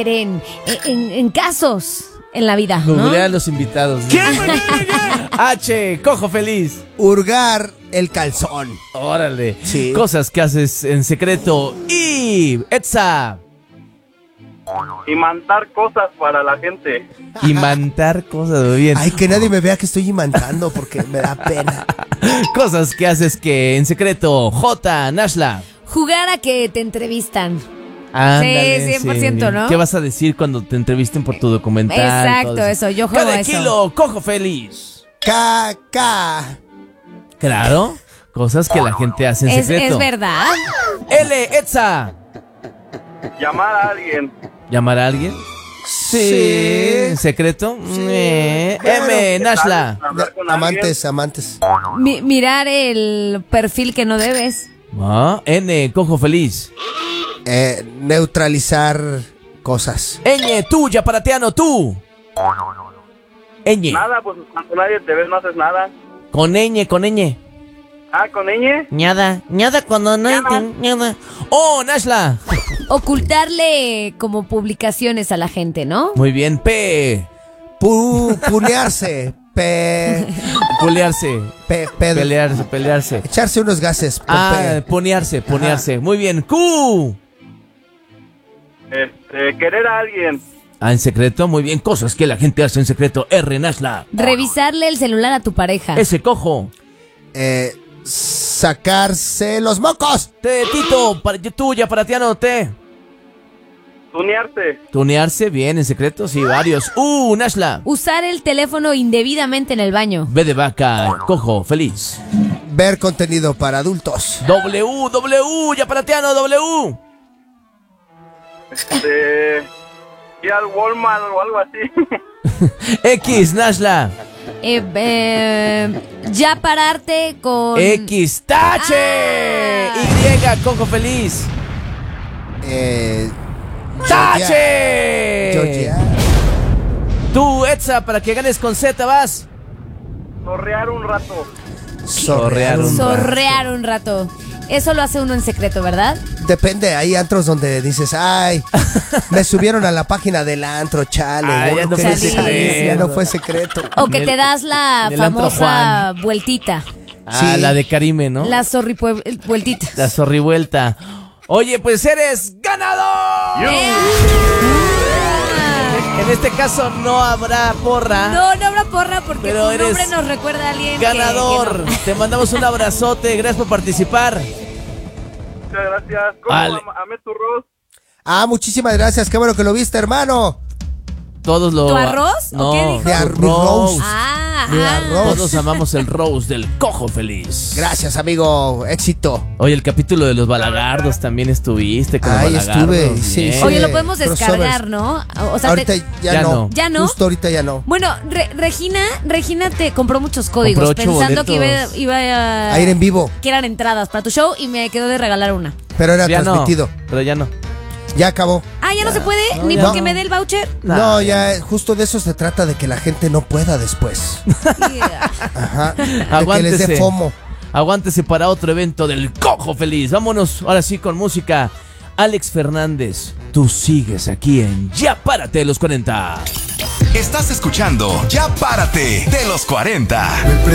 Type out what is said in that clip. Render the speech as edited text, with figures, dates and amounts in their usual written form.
en casos en la vida, ¿no? Googlea a los invitados. ¿Qué? H, cojo feliz. Hurgar el calzón. Órale. Sí. Cosas que haces en secreto. Y Etza. Imantar cosas para la gente. Imantar cosas, muy bien. Ay, que nadie me vea que estoy imantando porque me da pena. Cosas que haces que en secreto. J, Nashla. Jugar a que te entrevistan. Ándale, Sí, 100%, ¿no? ¿Qué vas a decir cuando te entrevisten por tu documental? Exacto, Todo eso, yo juego Cada a eso. kilo, cojo feliz. Caca. Claro, cosas que la gente hace en secreto. Es verdad. L, Etza. Llamar a alguien. ¿Llamar a alguien? Sí. ¿En secreto? M, Nashla. Hablar con Amantes. Mirar el perfil que no debes. Ah, N, cojo feliz. Neutralizar cosas. Ñ, tú, yaparateano, tú. Ñ. Nada, pues cuando nadie te ve no haces nada. Con ñ. Ah, con ñ. Ñada cuando no hay ñada. Oh, Nashla. Ocultarle como publicaciones a la gente, ¿no? Muy bien, P. Punearse. Pulearse. Pelearse. Echarse unos gases. con Ah, ponearse. Muy bien, Q. Querer a alguien. Ah, en secreto, muy bien. Cosas que la gente hace en secreto. R, Nashla. Revisarle el celular a tu pareja. S, cojo. Sacarse los mocos. T, Tito. Tú, yaparateano, T. Tunearse. Tunearse, bien, en secreto, sí, varios. Nashla. Usar el teléfono indebidamente en el baño. B de vaca, cojo, feliz. Ver contenido para adultos. W, yaparateano, W. Ir al Walmart o algo así. X, Nashla. Ya pararte con... X, tache. Y, cojo, feliz. ¡Tache! Georgia. Tú, Etza, para que ganes con Z, vas. Sorrear un rato. Sorrear un rato. Eso lo hace uno en secreto, ¿verdad? Depende, hay antros donde dices, ay, me subieron a la página del antro, chale. Ay, ya no fue secreto. Ya no fue secreto. O que te das la en el antro famosa vueltita. Ah, Sí. la de Karime, ¿no? La vueltita. La zorrivuelta. Oye, pues eres ganador. En este caso no habrá porra. No habrá porra porque Pero tu eres nombre nos recuerda a alguien ganador. que no. Te mandamos un abrazote. Gracias por participar. Muchas gracias. ¿Cómo amé tu arroz? Muchísimas gracias, qué bueno que lo viste, hermano. Todos lo... ¿Tu arroz? No, ¿O qué dijo? De tu arroz. roast. Mi arroz. Todos amamos el roast del cojo feliz. Gracias, amigo, éxito. Oye, el capítulo de los balagardos también estuviste con Ay, los balagardos. estuve, sí, Bien. sí. Oye, lo podemos Crossovers. descargar, ¿no? O sea, Ahorita ya no. ¿Ya no? Justo ahorita ya no. Bueno, Regina te compró muchos códigos Compró 8 pensando que boletos. iba A ir en vivo, que eran entradas para tu show y me quedó de regalar una. pero era Ya transmitido. no, pero ya no. Ya acabó. Ah, ¿ya no se puede? No, ¿Ni ya porque no. me dé el voucher? No, ya justo de eso se trata, de que la gente no pueda después. Yeah. Ajá. De que les Aguántese. dé FOMO. Aguántese para otro evento del cojo feliz. Vámonos ahora sí con música. Alex Fernández, tú sigues aquí en Ya Párate de los 40. Estás escuchando Ya Párate de los 40.